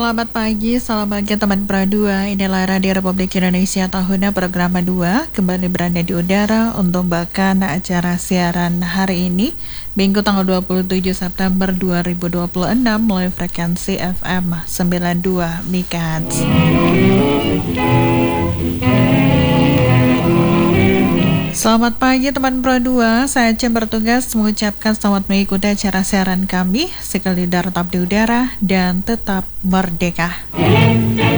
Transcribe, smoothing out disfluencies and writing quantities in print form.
Selamat pagi, salam pagi teman Pro 2. Inilah Radio Republik Indonesia Tahunnya program 2 kembali berada di udara untuk membawakan acara siaran hari ini Minggu tanggal 27 September 2026 melalui frekuensi FM 92 MHz. Selamat pagi teman Pro 2, saya Cem bertugas mengucapkan selamat mengikuti acara siaran kami, sekali tetap di udara dan tetap merdeka.